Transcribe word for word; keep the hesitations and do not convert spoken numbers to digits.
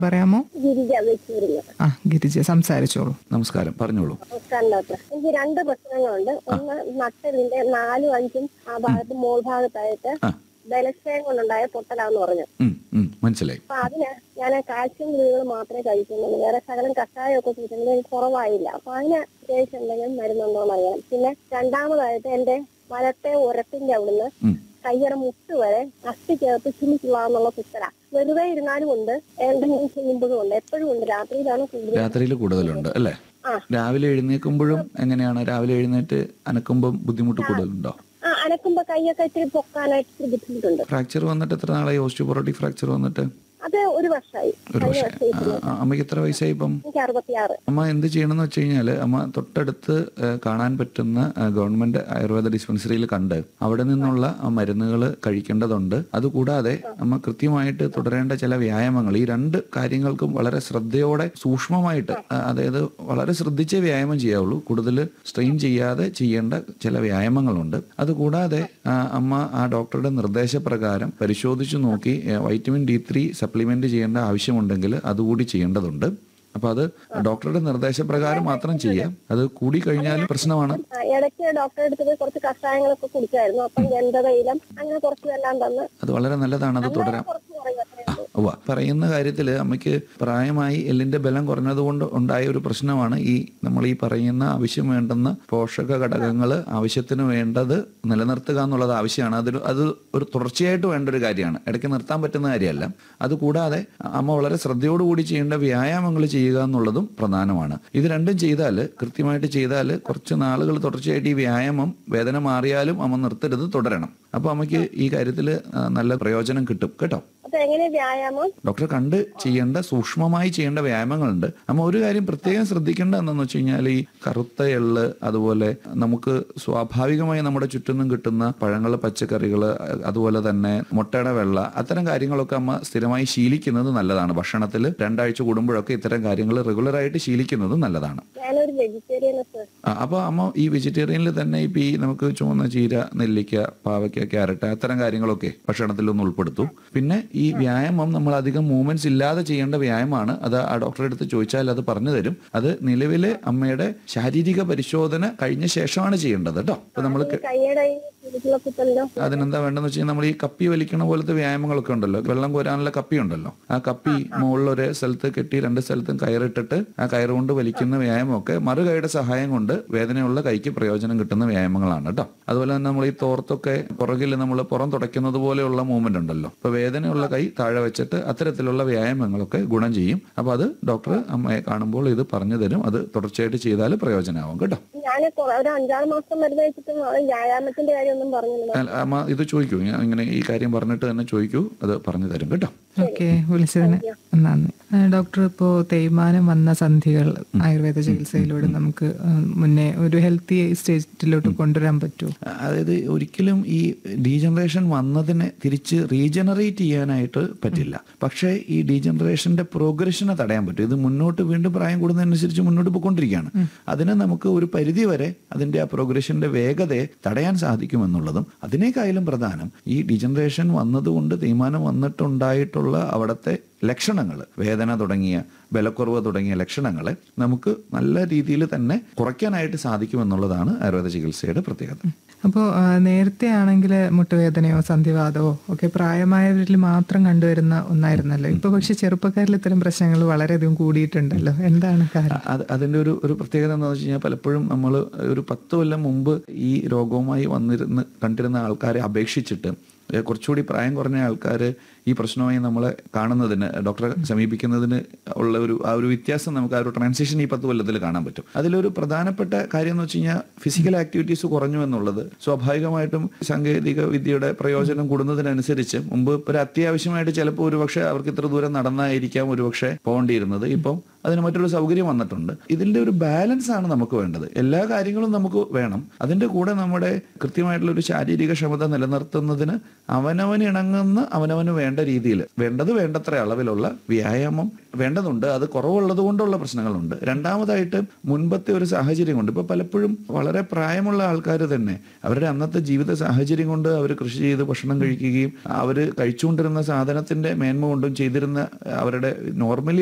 പറയാമോ? ഗിരിജ വെച്ചൂരിൽ. ആ ഗിരിജ സംസാരിച്ചോളൂ. നമസ്കാരം, പറഞ്ഞോളൂ. നമസ്കാരം ഡോക്ടർ. എനിക്ക് രണ്ട് പ്രശ്നങ്ങളുണ്ട്. ഒന്ന് നട്ടലിന്റെ നാലും അഞ്ചും ആ ഭാഗത്ത് മോൾ ഭാഗത്തായിട്ട് ബലക്ഷയം കൊണ്ടുണ്ടായ പൊട്ടലാന്ന് പറഞ്ഞു. മനസ്സിലായി. അപ്പൊ അതിന് ഞാൻ കാൽസ്യം ഗുളികകൾ മാത്രമേ കഴിക്കുന്നുള്ളൂ. വേറെ ശകലം കഷായം ഒക്കെ കുടിക്കുന്നത് എനിക്ക് കുറവായില്ല. അപ്പൊ അതിന് പ്രത്യേകിച്ച് എന്തെങ്കിലും മരുന്നുണ്ടോന്ന് അറിയാം. പിന്നെ രണ്ടാമതായിട്ട് എന്റെ വലത്തെ ഉരത്തിന്റെ അവിടുന്ന് കയ്യറ മുട്ട് വരെ അസ്ഥി ചേർത്ത് ചുമിച്ചുള്ള കുത്തല വെറുതെ ഇരുന്നാലും ഉണ്ട്, എന്തെങ്കിലും ചെയ്യുമ്പോഴും ഉണ്ട്, എപ്പോഴും ഉണ്ട്. രാത്രിയിലാണ് കൂടുതൽ. രാത്രിയിൽ കൂടുതലുണ്ട് അല്ലേ? രാവിലെ എഴുന്നേൽക്കുമ്പോഴും എങ്ങനെയാണ്? രാവിലെ എഴുന്നേറ്റ് അനക്കുമ്പോൾ ബുദ്ധിമുട്ട് കൂടുതലുണ്ടോ? ആ അനക്കുമ്പോ കൈയൊക്കെ ഇത്തിരി പൊക്കാനായിട്ട് ഇത്തിരി ബുദ്ധിമുട്ടുണ്ട്. ഫ്രാക്ചർ വന്നിട്ട് എത്ര നാളായി? ഓസ്റ്റിയോപൊറോട്ടിക് ഫ്രാക്ചർ വന്നിട്ട് അത് ഒരു വർഷമായി. ഒരു വർഷം. അമ്മയ്ക്ക് എത്ര വയസ്സായി ഇപ്പം? എനിക്ക് അറുപത്തിയാറ്. അമ്മ എന്ത് ചെയ്യണമെന്ന് വെച്ച് കഴിഞ്ഞാല്, അമ്മ തൊട്ടടുത്ത് കാണാൻ പറ്റുന്ന ഗവൺമെന്റ് ആയുർവേദ ഡിസ്പെൻസറിയിൽ കണ്ട് അവിടെ നിന്നുള്ള മരുന്നുകൾ കഴിക്കേണ്ടതുണ്ട്. അതുകൂടാതെ അമ്മ കൃത്യമായിട്ട് തുടരേണ്ട ചില വ്യായാമങ്ങൾ, ഈ രണ്ട് കാര്യങ്ങൾക്കും വളരെ ശ്രദ്ധയോടെ സൂക്ഷ്മമായിട്ട്, അതായത് വളരെ ശ്രദ്ധിച്ചേ വ്യായാമം ചെയ്യാവുള്ളൂ, കൂടുതൽ സ്ട്രെയിൻ ചെയ്യാതെ ചെയ്യേണ്ട ചില വ്യായാമങ്ങളുണ്ട്. അതുകൂടാതെ അമ്മ ആ ഡോക്ടറുടെ നിർദ്ദേശപ്രകാരം പരിശോധിച്ചു നോക്കി വൈറ്റമിൻ ഡി ത്രീ സപ്ലിമെന്റ് ചെയ്യേണ്ട ആവശ്യമുണ്ടെങ്കിൽ അതുകൂടി ചെയ്യേണ്ടതുണ്ട്. അപ്പൊ അത് ഡോക്ടറുടെ നിർദ്ദേശപ്രകാരം മാത്രം ചെയ്യാം. അത് കൂടി കഴിഞ്ഞാൽ പ്രശ്നമാണ്. ഇടയ്ക്ക് ഡോക്ടറെ അടുത്ത് കുറച്ച് കഷായങ്ങളൊക്കെ കുടിച്ചായിരുന്നു. അപ്പം ഗന്ധതയിലും അങ്ങനെ കുറച്ചെല്ലാം തന്ന് അത് വളരെ നല്ലതാണ്. അത് തുടരാം. ഉവ്വ. പറയുന്ന കാര്യത്തില് അമ്മയ്ക്ക് പ്രായമായി എല്ലിന്റെ ബലം കുറഞ്ഞതുകൊണ്ട് ഉണ്ടായ ഒരു പ്രശ്നമാണ് ഈ നമ്മൾ ഈ പറയുന്ന ആവശ്യം വേണ്ടുന്ന പോഷക ഘടകങ്ങൾ ആവശ്യത്തിന് വേണ്ടത് നിലനിർത്തുക എന്നുള്ളത് ആവശ്യമാണ്. അതിൽ അത് ഒരു തുടർച്ചയായിട്ട് വേണ്ട ഒരു കാര്യമാണ്, ഇടയ്ക്ക് നിർത്താൻ പറ്റുന്ന കാര്യമല്ല. അതുകൂടാതെ അമ്മ വളരെ ശ്രദ്ധയോടുകൂടി ചെയ്യേണ്ട വ്യായാമങ്ങൾ ചെയ്യുക എന്നുള്ളതും പ്രധാനമാണ്. ഇത് രണ്ടും ചെയ്താൽ, കൃത്യമായിട്ട് ചെയ്താൽ, കുറച്ച് നാളുകൾ തുടർച്ചയായിട്ട് ഈ വ്യായാമം വേദന മാറിയാലും അമ്മ നിർത്തരുത്, തുടരണം. അപ്പൊ അമ്മയ്ക്ക് ഈ കാര്യത്തിൽ നല്ല പ്രയോജനം കിട്ടും കേട്ടോ. ഡോക്ടറെ കണ്ട് ചെയ്യേണ്ട സൂക്ഷ്മമായി ചെയ്യേണ്ട വ്യായാമങ്ങളുണ്ട്. അമ്മ ഒരു കാര്യം പ്രത്യേകം ശ്രദ്ധിക്കേണ്ട എന്താണെന്ന് വെച്ച് കഴിഞ്ഞാൽ, ഈ കറുത്ത എള്ള്, അതുപോലെ നമുക്ക് സ്വാഭാവികമായി നമ്മുടെ ചുറ്റിനും കിട്ടുന്ന പഴങ്ങൾ, പച്ചക്കറികൾ, അതുപോലെ തന്നെ മുട്ടയുടെ വെള്ള, അത്തരം കാര്യങ്ങളൊക്കെ അമ്മ സ്ഥിരമായി ശീലിക്കുന്നത് നല്ലതാണ്. ഭക്ഷണത്തിൽ രണ്ടാഴ്ച കൂടുമ്പോഴൊക്കെ ഇത്തരം കാര്യങ്ങൾ റെഗുലർ ആയിട്ട് ശീലിക്കുന്നത് നല്ലതാണ്. അപ്പൊ അമ്മ ഈ വെജിറ്റേറിയനിൽ തന്നെ ഇപ്പൊ ഈ നമുക്ക് ചുവന്ന ചീര, നെല്ലിക്ക, പാവയ്ക്ക, ക്യാരറ്റ് അത്തരം കാര്യങ്ങളൊക്കെ ഭക്ഷണത്തിൽ ഒന്ന് ഉൾപ്പെടുത്തും. പിന്നെ ഈ വ്യായാമം നമ്മൾ അധികം മൂവ്മെന്റ്സ് ഇല്ലാതെ ചെയ്യേണ്ട വ്യായാമമാണ്. അത് ആ ഡോക്ടറെ അടുത്ത് ചോദിച്ചാൽ അത് പറഞ്ഞു തരും. അത് നിലവിലെ അമ്മയുടെ ശാരീരിക പരിശോധന കഴിഞ്ഞ ശേഷമാണ് ചെയ്യേണ്ടത് കേട്ടോ. അപ്പൊ നമ്മൾ അതിനെന്താ വേണ്ടെന്ന് വെച്ചാൽ, നമ്മൾ ഈ കപ്പി വലിക്കണ പോലത്തെ വ്യായാമങ്ങളൊക്കെ ഉണ്ടല്ലോ, വെള്ളം കോരാനുള്ള കപ്പി ഉണ്ടല്ലോ, ആ കപ്പി മുകളിൽ ഒരേ സ്ഥലത്ത് കെട്ടി രണ്ട് സ്ഥലത്തും കയറിട്ടിട്ട് ആ കയറ് കൊണ്ട് വലിക്കുന്ന വ്യായാമമൊക്കെ മറുകൈയുടെ സഹായം കൊണ്ട് വേദനയുള്ള കൈക്ക് പ്രയോജനം കിട്ടുന്ന വ്യായാമങ്ങളാണ് കേട്ടോ. അതുപോലെ തന്നെ നമ്മൾ ഈ തോർത്തൊക്കെ പുറകിൽ നമ്മൾ പുറം തുടയ്ക്കുന്നത് പോലെയുള്ള മൂവ്മെന്റ് ഉണ്ടല്ലോ, അപ്പൊ വേദനയുള്ള കൈ താഴെ വെച്ചിട്ട് അത്തരത്തിലുള്ള വ്യായാമങ്ങളൊക്കെ ഗുണം ചെയ്യും. അപ്പൊ അത് ഡോക്ടർ അമ്മയെ കാണുമ്പോൾ ഇത് പറഞ്ഞു തരും. അത് തുടർച്ചയായിട്ട് ചെയ്താൽ പ്രയോജനമാവും കേട്ടോ. അഞ്ചാറ് മാസം മരുന്ന് വെച്ചിട്ട് വ്യായാമത്തിന്റെ കാര്യം ഒന്നും പറഞ്ഞില്ല. അമ്മ ഇത് ചോദിക്കൂ, ഇങ്ങനെ ഈ കാര്യം പറഞ്ഞിട്ട് തന്നെ ചോദിക്കൂ, അത് പറഞ്ഞു തരും കേട്ടോ. ഓക്കെ, വിളിച്ചതിന് നന്ദി. ഡോക്ടർ, ഇപ്പോ തേയ്മാനം വന്ന സന്ധികൾ ആയുർവേദ ചികിത്സയിലൂടെ നമുക്ക് മുന്നേ ഒരു ഹെൽത്തി സ്റ്റേറ്റിലോട്ട് കൊണ്ടുവരാൻ പറ്റുമോ? അതായത് ഒരിക്കലും ഈ ഡീജനറേഷൻ വന്നതിനെ തിരിച്ച് റീജനറേറ്റ് ചെയ്യാനായിട്ട് പറ്റില്ല. പക്ഷേ ഈ ഡീജനറേഷന്റെ പ്രോഗ്രഷനെ തടയാൻ പറ്റും. ഇത് മുന്നോട്ട് വീണ്ടും പ്രായം കൂടുന്നതനുസരിച്ച് മുന്നോട്ട് പോയിക്കൊണ്ടിരിക്കുകയാണ്. അതിനെ നമുക്ക് ഒരു പരിധി വരെ അതിന്റെ ആ പ്രോഗ്രഷന്റെ വേഗതയെ തടയാൻ സാധിക്കുമെന്നുള്ളതും, അതിനേക്കാളും പ്രധാനം ഈ ഡീജനറേഷൻ വന്നതുകൊണ്ട് തേയ്മാനം വന്നിട്ടുണ്ടായിട്ടുള്ള അവിടുത്തെ ലക്ഷണങ്ങൾ, വേദന തുടങ്ങിയ, ബലക്കുറവ് തുടങ്ങിയ ലക്ഷണങ്ങളെ നമുക്ക് നല്ല രീതിയിൽ തന്നെ കുറയ്ക്കാനായിട്ട് സാധിക്കുമെന്നുള്ളതാണ് ആയുർവേദ ചികിത്സയുടെ പ്രത്യേകത. അപ്പോൾ നേരത്തെ ആണെങ്കിൽ മുട്ടുവേദനയോ സന്ധിവാതമോ ഒക്കെ പ്രായമായവരിൽ മാത്രം കണ്ടുവരുന്ന ഒന്നായിരുന്നല്ലോ. ഇപ്പൊ പക്ഷെ ചെറുപ്പക്കാരിൽ ഇത്തരം പ്രശ്നങ്ങൾ വളരെയധികം കൂടിയിട്ടുണ്ടല്ലോ. എന്താണ് കാരണം? അതിന്റെ ഒരു ഒരു പ്രത്യേകത എന്താണെന്ന് വെച്ച് കഴിഞ്ഞാൽ, പലപ്പോഴും നമ്മൾ ഒരു പത്ത് കൊല്ലം മുമ്പ് ഈ രോഗവുമായി വന്നിരുന്ന് കണ്ടിരുന്ന ആൾക്കാരെ അപേക്ഷിച്ചിട്ട് കുറച്ചുകൂടി പ്രായം കുറഞ്ഞ ആൾക്കാർ ഈ പ്രശ്നമായി നമ്മളെ കാണുന്നതിന്, ഡോക്ടറെ സമീപിക്കുന്നതിന് ഉള്ള ഒരു ആ ഒരു വ്യത്യാസം നമുക്ക് ആ ഒരു ട്രാൻസിഷൻ ഈ പത്ത് കൊല്ലത്തിൽ കാണാൻ പറ്റും. അതിലൊരു പ്രധാനപ്പെട്ട കാര്യം എന്ന് വെച്ച് കഴിഞ്ഞാൽ, ഫിസിക്കൽ ആക്ടിവിറ്റീസ് കുറഞ്ഞു എന്നുള്ളത്. സ്വാഭാവികമായിട്ടും സാങ്കേതിക വിദ്യയുടെ പ്രയോജനം കൂടുന്നതിനനുസരിച്ച് മുമ്പ് ഒരു അത്യാവശ്യമായിട്ട് ചിലപ്പോൾ ഒരുപക്ഷെ അവർക്ക് ഇത്ര ദൂരം നടന്നായിരിക്കാം ഒരുപക്ഷെ പോകേണ്ടിയിരുന്നത്. ഇപ്പം അതിന് മറ്റൊരു സൗകര്യം വന്നിട്ടുണ്ട്. ഇതിന്റെ ഒരു ബാലൻസ് ആണ് നമുക്ക് വേണ്ടത്. എല്ലാ കാര്യങ്ങളും നമുക്ക് വേണം. അതിന്റെ കൂടെ നമ്മുടെ കൃത്യമായിട്ടുള്ള ഒരു ശാരീരിക ക്ഷമത നിലനിർത്തുന്നതിന് അവനവന് ഇണങ്ങുന്ന അവനവന് വേണ്ട വേണ്ട രീതിയിൽ വേണ്ടത് വേണ്ടത്ര അളവിലുള്ള വ്യായാമം വേണ്ടതുണ്ട്. അത് കുറവുള്ളത് കൊണ്ടുള്ള പ്രശ്നങ്ങളുണ്ട്. രണ്ടാമതായിട്ട് മുൻപത്തെ ഒരു സാഹചര്യം കൊണ്ട് ഇപ്പോൾ പലപ്പോഴും വളരെ പ്രായമുള്ള ആൾക്കാർ തന്നെ അവരുടെ അന്നത്തെ ജീവിത സാഹചര്യം കൊണ്ട് അവർ കൃഷി ചെയ്ത് ഭക്ഷണം കഴിക്കുകയും അവർ കഴിച്ചുകൊണ്ടിരുന്ന സാധനത്തിന്റെ മേന്മ കൊണ്ടും ചെയ്തിരുന്ന അവരുടെ നോർമലി